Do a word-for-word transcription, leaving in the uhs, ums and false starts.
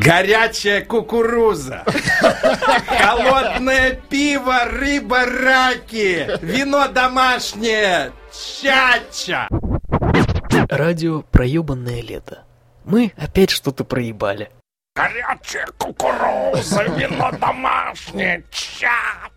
Горячая кукуруза, холодное пиво, рыба, раки, вино домашнее, чача. Радио «Проебанное лето». Мы опять что-то проебали. Горячая кукуруза, вино домашнее, чача.